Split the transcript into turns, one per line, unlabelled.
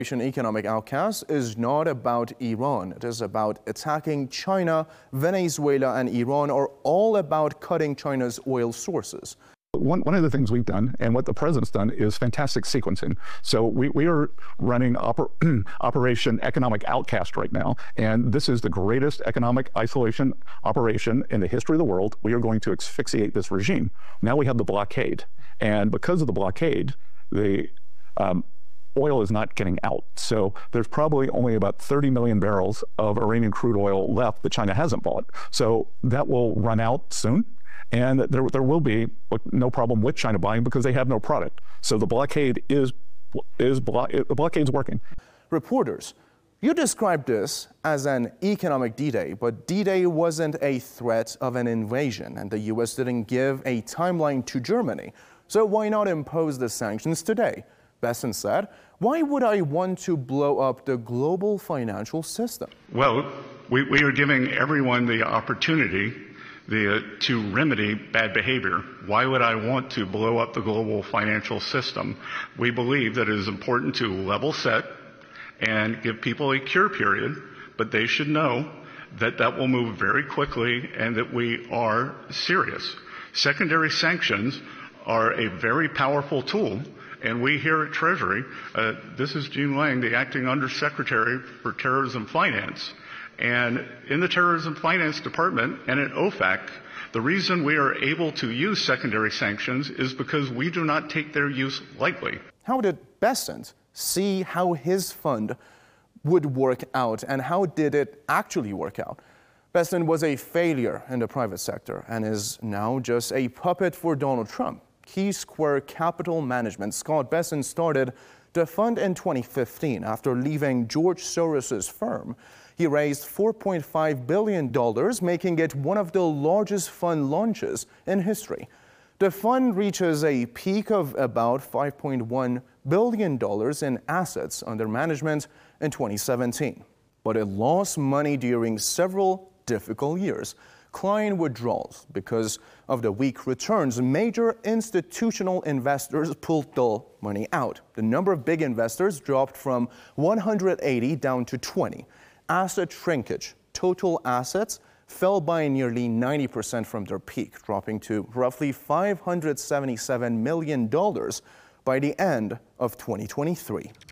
Economic outcast is not about Iran. It is about attacking China. Venezuela and Iran are all about cutting China's oil sources.
One of the things we've done, and what the president's done, is fantastic sequencing. So we are running Operation Economic Outcast right now, and this is the greatest economic isolation operation in the history of the world. We are going to asphyxiate this regime. Now we have the blockade, and because of the blockade, the oil is not getting out. So there's probably only about 30 million barrels of Iranian crude oil left that China hasn't bought. So that will run out soon. And there will be no problem with China buying because they have no product. So the blockade the blockade's working.
Reporters, you described this as an economic D-Day, but D-Day wasn't a threat of an invasion, and the U.S. didn't give a timeline to Germany. So why not impose the sanctions today? Bessent said, "Why would I want to blow up the global financial system?"
Well, we are giving everyone the opportunity to remedy bad behavior. Why would I want to blow up the global financial system? We believe that it is important to level set and give people a cure period, but they should know that that will move very quickly and that we are serious. Secondary sanctions are a very powerful tool, and we here at Treasury, this is Gene Lang, the Acting Undersecretary for Terrorism Finance, and in the Terrorism Finance Department and at OFAC, the reason we are able to use secondary sanctions is because we do not take their use lightly.
How did Bessent see how his fund would work out, and how did it actually work out? Bessent was a failure in the private sector and is now just a puppet for Donald Trump. Key Square Capital Management, Scott Bessent, started the fund in 2015 after leaving George Soros's firm. He raised $4.5 billion, making it one of the largest fund launches in history. The fund reaches a peak of about $5.1 billion in assets under management in 2017. But it lost money during several difficult years. Client withdrawals because of the weak returns. Major institutional investors pulled the money out. The number of big investors dropped from 180 down to 20. Asset shrinkage. Total assets fell by nearly 90% from their peak, dropping to roughly $577 million by the end of 2023.